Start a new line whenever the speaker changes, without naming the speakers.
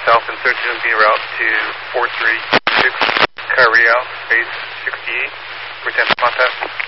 south and 13 route to 436 Carriel, base 68, return contact.